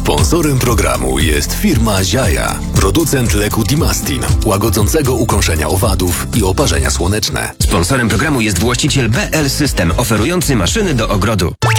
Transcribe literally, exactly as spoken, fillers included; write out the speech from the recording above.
Sponsorem programu jest firma Ziaja, producent leku Dimastin, łagodzącego ukąszenia owadów i oparzenia słoneczne. Sponsorem programu jest właściciel B L System, oferujący maszyny do ogrodu.